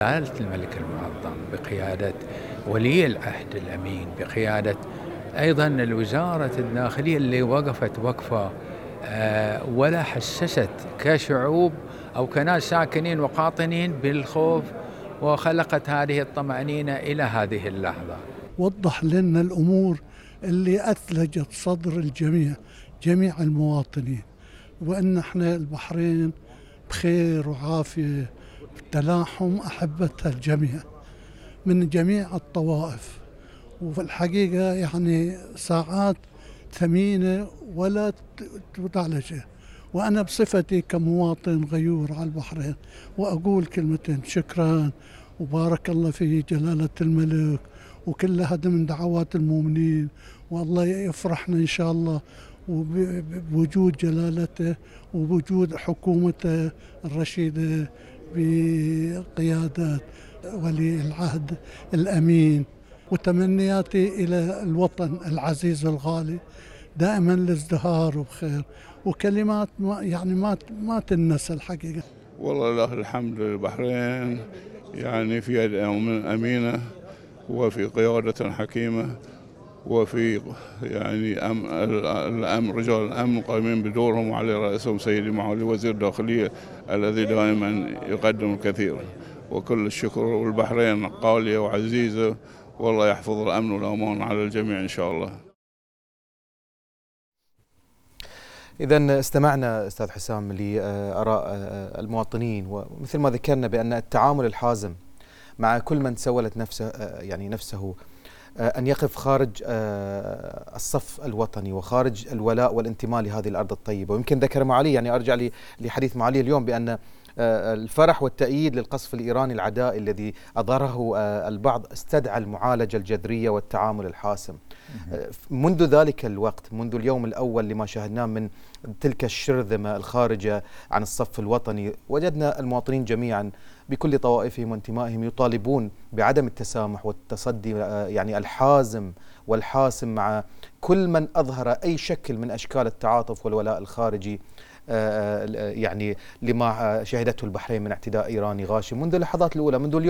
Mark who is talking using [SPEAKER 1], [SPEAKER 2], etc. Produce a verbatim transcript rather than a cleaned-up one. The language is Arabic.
[SPEAKER 1] جلالة الملك المعظم بقيادة ولي العهد الأمين، بقيادة أيضا الوزارة الداخلية اللي وقفت وقفة آه، ولا حسست كشعوب أو كناس ساكنين وقاطنين بالخوف، وخلقت هذه الطمأنينة إلى هذه اللحظة.
[SPEAKER 2] وضح لنا الأمور اللي أثلجت صدر الجميع، جميع المواطنين، وأن احنا البحرين بخير وعافية تلاحم أحبتها الجميع من جميع الطوائف. وفي الحقيقة يعني ساعات ثمينة ولا تودع على شيء. وأنا بصفتي كمواطن غيور على البحرين وأقول كلمتين: شكرا وبارك الله في جلالة الملك، وكل هذا من دعوات المؤمنين، والله يفرحنا إن شاء الله وبوجود جلالته وبوجود حكومته الرشيدة بقيادة ولي العهد الأمين. وتمنياتي إلى الوطن العزيز الغالي دائما الازدهار وبخير، وكلمات ما يعني ما ما تنسى الحقيقة.
[SPEAKER 3] والله له الحمد للبحرين، يعني في يد أمينة وفي قيادة حكيمة وفي يعني أم الأمن رجال الأمن قائمين بدورهم، وعلى رأسهم سيدي معالي وزير الداخلية الذي دائما يقدم الكثير. وكل الشكر، والبحرين قالية وعزيزة، والله يحفظ الأمن والأمان على الجميع إن شاء الله.
[SPEAKER 4] إذا استمعنا أستاذ حسام لآراء المواطنين، ومثل ما ذكرنا بأن التعامل الحازم مع كل من سولت نفسه يعني نفسه أن يقف خارج الصف الوطني وخارج الولاء والانتماء لهذه الأرض الطيبة. ويمكن ذكر معالي، يعني أرجع لحديث معالي اليوم، بأن الفرح والتأييد للقصف الإيراني العدائي الذي أظهره البعض استدعى المعالجة الجذرية والتعامل الحاسم. منذ ذلك الوقت، منذ اليوم الأول لما شاهدناه من تلك الشرذمة الخارجة عن الصف الوطني، وجدنا المواطنين جميعا بكل طوائفهم وانتمائهم يطالبون بعدم التسامح والتصدي يعني الحازم والحاسم مع كل من أظهر أي شكل من أشكال التعاطف والولاء الخارجي يعني لما شهدته البحرين من اعتداء إيراني غاشم منذ اللحظات الأولى، منذ اليوم